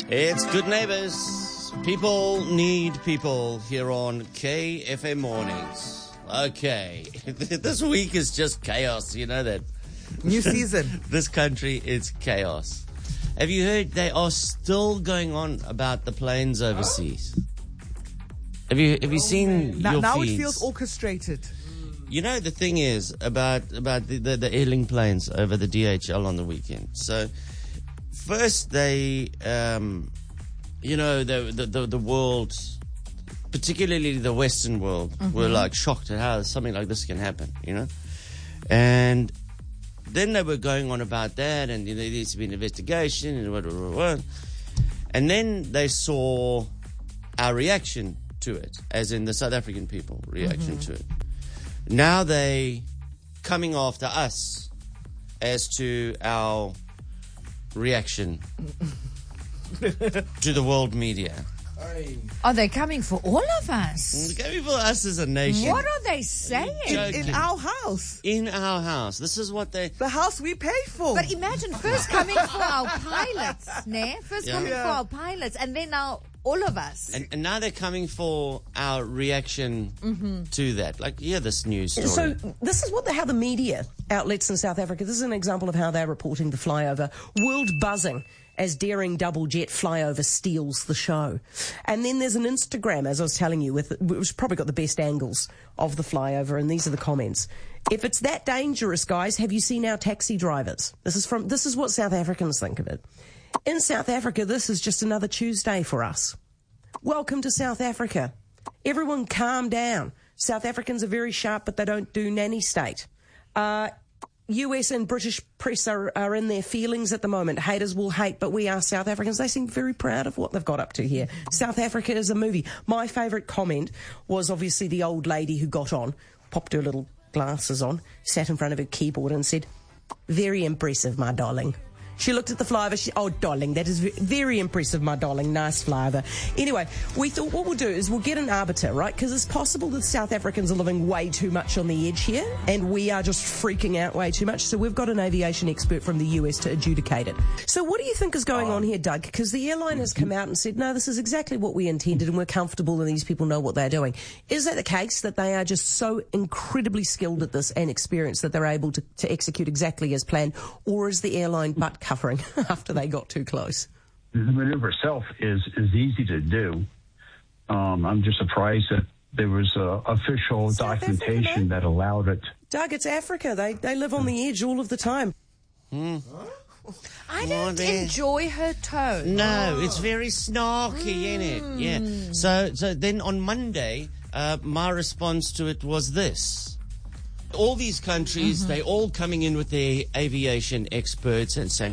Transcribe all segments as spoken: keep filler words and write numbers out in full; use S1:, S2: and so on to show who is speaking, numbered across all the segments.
S1: It's Good Neighbors. People need people here on K F M Mornings. Okay. This week is just chaos. You know that.
S2: New season.
S1: This country is chaos. Have you heard they are still going on about the planes overseas? Have you have you seen
S2: Now,
S1: your
S2: now it
S1: feeds?
S2: feels orchestrated.
S1: You know, the thing is about about the, the, the airlink planes over the D H L on the weekend. So, first they, um, you know, the, the, the, the world, particularly the Western world, mm-hmm. were like shocked at how something like this can happen, you know? And then they were going on about that, and you know, there needs to be an investigation, and what, what, what. And then they saw our reaction to it, as in the South African people reaction mm-hmm. to it. Now they coming after us as to our reaction to the world media.
S3: Are they coming for all of us?
S1: They're coming for us as a nation.
S3: What are they saying?
S2: In, in our house.
S1: In our house. This is what they...
S2: The house we pay for.
S3: But imagine first coming for our pilots, ne? First
S1: Yeah.
S3: coming
S2: Yeah.
S3: for our pilots, and then now all of us.
S1: And, and now they're coming for our reaction mm-hmm. to that. Like, yeah, this news story.
S4: So this is what the, how the media outlets in South Africa, this is an example of how they're reporting the flyover. World buzzing as daring double jet flyover steals the show. And then there's an Instagram, as I was telling you, with which probably got the best angles of the flyover, and these are the comments. If it's that dangerous, guys, have you seen our taxi drivers? This is from this is what South Africans think of it. In South Africa, this is just another Tuesday for us. Welcome to South Africa. Everyone calm down. South Africans are very sharp, but they don't do nanny state. Uh, U S and British press are, are in their feelings at the moment. Haters will hate, but we are South Africans. They seem very proud of what they've got up to here. South Africa is a movie. My favourite comment was obviously the old lady who got on, popped her little glasses on, sat in front of her keyboard and said, "Very impressive, my darling." She looked at the flyover. She, oh, darling, that is ve- very impressive, my darling. Nice flyover. Anyway, we thought what we'll do is we'll get an arbiter, right? Because it's possible that South Africans are living way too much on the edge here, and we are just freaking out way too much. So we've got an aviation expert from the U S to adjudicate it. So what do you think is going on here, Doug? Because the airline has come out and said, no, this is exactly what we intended, and we're comfortable, and these people know what they're doing. Is that the case, that they are just so incredibly skilled at this and experienced that they're able to, to execute exactly as planned, or is the airline butt covering after they got too close?
S5: The maneuver itself is, is easy to do. Um, I'm just surprised that there was uh, official
S4: South
S5: documentation
S4: Africa,
S5: that allowed it.
S4: Doug, it's Africa. They they live on the edge all of the time.
S1: Hmm.
S3: I don't
S1: Morning.
S3: enjoy her tone.
S1: No, it's very snarky, ain't it? Yeah. So, so then on Monday, uh, my response to it was this. All these countries, mm-hmm. they all coming in with their aviation experts and saying,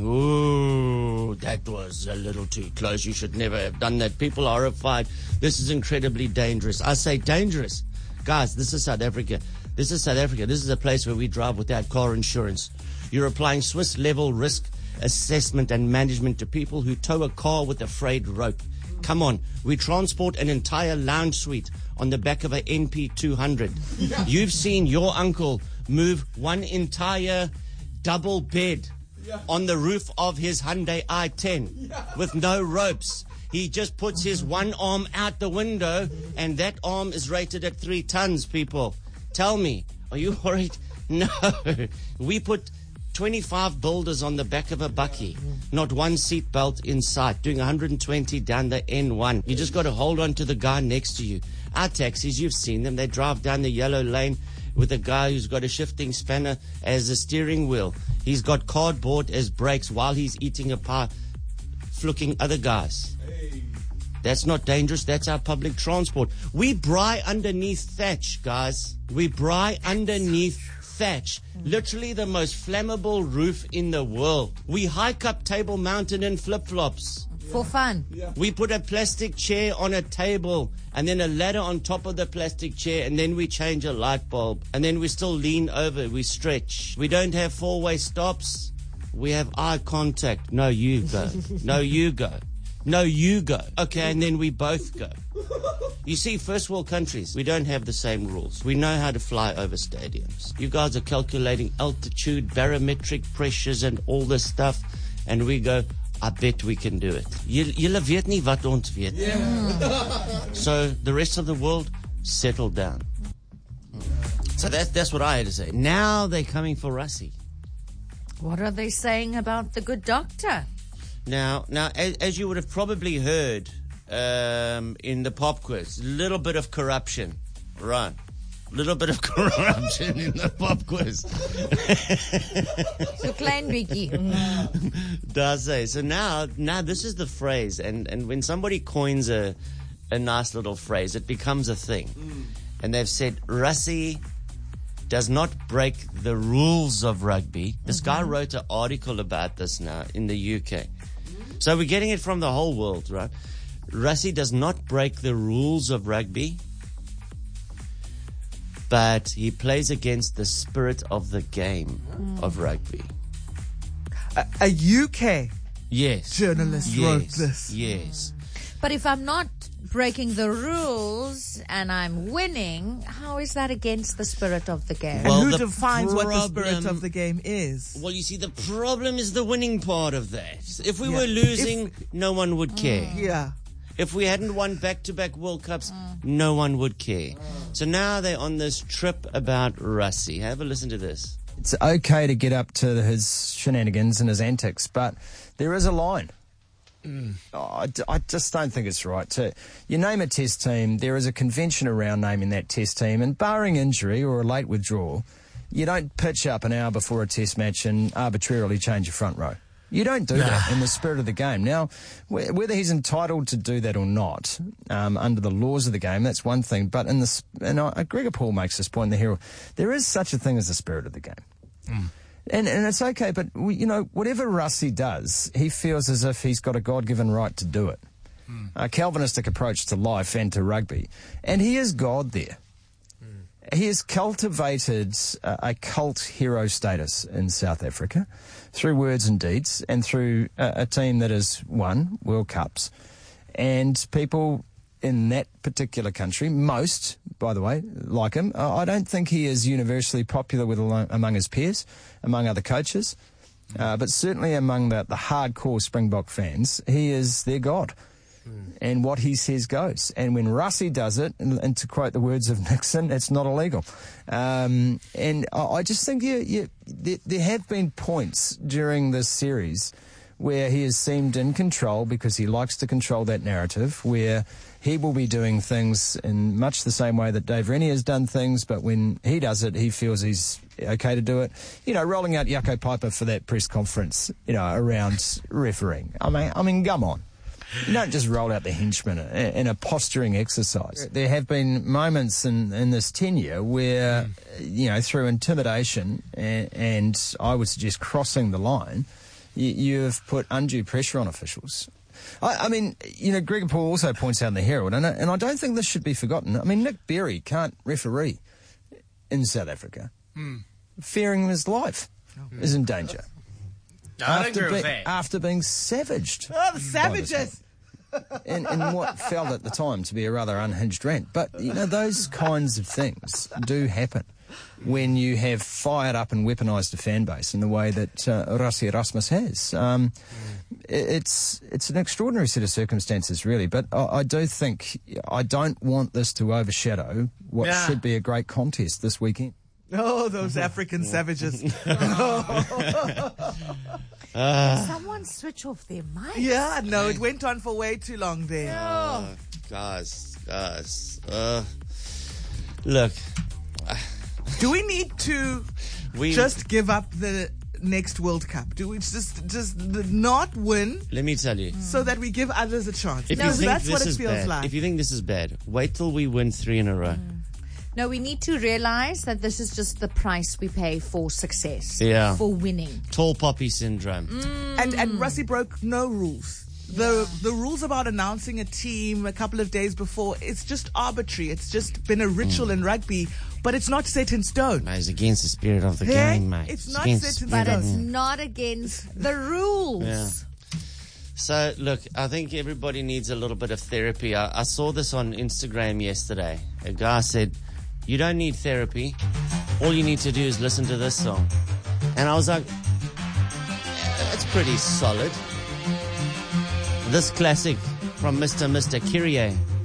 S1: "Oh, that was a little too close. You should never have done that. People are horrified. This is incredibly dangerous." I say, dangerous? Guys, this is South Africa. This is South Africa. This is a place where we drive without car insurance. You're applying Swiss level risk assessment and management to people who tow a car with a frayed rope. Come on, we transport an entire lounge suite on the back of a N P two hundred. Yeah. You've seen your uncle move one entire double bed yeah. on the roof of his Hyundai i ten yeah. with no ropes. He just puts his one arm out the window, and that arm is rated at three tons, people. Tell me, are you worried? No. We put twenty-five builders on the back of a bucky, not one seat belt in sight, doing one hundred twenty down the N one. You just got to hold on to the guy next to you. Our taxis, you've seen them, they drive down the yellow lane with a guy who's got a shifting spanner as a steering wheel. He's got cardboard as brakes while he's eating a pie, flicking other guys. Hey. That's not dangerous. That's our public transport. We braai underneath thatch, guys. We braai underneath thatch. Literally the most flammable roof in the world. We hike up Table Mountain in flip-flops.
S3: For fun.
S1: Yeah. We put a plastic chair on a table and then a ladder on top of the plastic chair, and then we change a light bulb, and then we still lean over, we stretch. We don't have four-way stops. We have eye contact. No, you go. No, you go. No, you go. Okay, and then we both go. You see, first world countries, we don't have the same rules. We know how to fly over stadiums. You guys are calculating altitude, barometric pressures, and all this stuff, and we go, I bet we can do it. J- Julle weet nie wat ons weet. So the rest of the world, settle down. So that's, that's what I had to say. Now they're coming for Rassie.
S3: What are they saying about the good doctor?
S1: Now, now, as, as you would have probably heard um, in the pop quiz, little bit of corruption, right? Little bit of corruption in the pop quiz.
S3: So klein bietjie.
S1: Does say. So now, now this is the phrase, and, and when somebody coins a a nice little phrase, it becomes a thing. Mm. And they've said, Rassie does not break the rules of rugby. This mm-hmm. guy wrote an article about this now in the U K. So we're getting it from the whole world, right? Rassie does not break the rules of rugby, but he plays against the spirit of the game mm. of rugby.
S2: A, a U K
S1: yes.
S2: journalist
S1: yes.
S2: wrote this.
S1: Yes.
S3: But if I'm not breaking the rules and I'm winning, how is that against the spirit of the game?
S1: Well,
S2: and who
S1: the
S2: defines what the spirit
S1: problem-
S2: of the game is?
S1: Well, you see, the problem is the winning part of that. If we
S2: Yeah.
S1: were losing, no one would care.
S2: Yeah.
S1: If we hadn't won back-to-back World Cups, no one would care. So now they're on this trip about Rassie. Have a listen to this.
S6: It's okay to get up to his shenanigans and his antics, but there is a line. Mm. Oh, I, d- I just don't think it's right. To, you name a test team, there is a convention around naming that test team, and barring injury or a late withdrawal, you don't pitch up an hour before a test match and arbitrarily change your front row. You don't do that in the spirit of the game. Now, wh- whether he's entitled to do that or not, um, under the laws of the game, that's one thing. But in the, and uh, Gregor Paul makes this point in the Herald, there is such a thing as the spirit of the game. Mm. And, and it's okay, but, we, you know, whatever Rassie does, he feels as if he's got a God-given right to do it. Mm. A Calvinistic approach to life and to rugby. And he is God there. He has cultivated uh, a cult hero status in South Africa through words and deeds, and through uh, a team that has won World Cups. And people in that particular country, most, by the way, like him. Uh, I don't think he is universally popular with among his peers, among other coaches, uh, but certainly among the, the hardcore Springbok fans, he is their god. And what he says goes. And when Rassie does it, and, and to quote the words of Nixon, it's not illegal. Um, and I, I just think you, you, there, there have been points during this series where he has seemed in control because he likes to control that narrative, where he will be doing things in much the same way that Dave Rennie has done things, but when he does it, he feels he's okay to do it. You know, rolling out Jaco Piper for that press conference, you know, around refereeing. I mean, I mean, come on. You don't just roll out the henchman in a posturing exercise. There have been moments in, in this tenure where, mm. you know, through intimidation and, and I would suggest crossing the line, you, you have put undue pressure on officials. I, I mean, you know, Gregor Paul also points out in the Herald, and I, and I don't think this should be forgotten. I mean, Nick Berry can't referee in South Africa, mm. fearing his life mm. is in danger.
S7: I
S6: After,
S7: agree with
S6: be,
S7: that.
S6: after being savaged.
S2: Oh, the savages!
S6: in, in what felt at the time to be a rather unhinged rant. But, you know, those kinds of things do happen when you have fired up and weaponised a fan base in the way that uh, Rassie Erasmus has. Um, it's it's an extraordinary set of circumstances, really. But I, I do think, I don't want this to overshadow what
S7: Yeah.
S6: should be a great contest this weekend.
S2: Oh, those African savages.
S3: Someone switch off their mic.
S2: Yeah, no, it went on for way too long there.
S1: Uh, guys, guys, uh, look,
S2: Do we need to
S1: we
S2: just give up the next World Cup? Do we just just not win
S1: let me tell you.
S2: so that we give others a chance?
S1: If you
S2: Because
S1: think
S2: that's
S1: this
S2: what it
S1: is
S2: feels
S1: bad,
S2: like.
S1: if you think this is bad, wait till we win three in a row.
S3: No, we need to realize that this is just the price we pay for success.
S1: Yeah.
S3: For winning.
S1: Tall poppy syndrome.
S2: And and Rassie broke no rules. The the rules about announcing a team a couple of days before, it's just arbitrary. It's just been a ritual in rugby, but it's not set in stone.
S1: Mate, it's against the spirit of the
S2: Yeah,
S1: game, mate.
S2: it's not
S1: against
S2: set in
S1: the
S3: But
S1: spirit
S3: it's
S1: of-
S3: not against the rules.
S1: Yeah. So, look, I think everybody needs a little bit of therapy. I, I saw this on Instagram yesterday. A guy said, you don't need therapy. All you need to do is listen to this song. And I was like, that's pretty solid. This classic from Mister Mister Kyrie.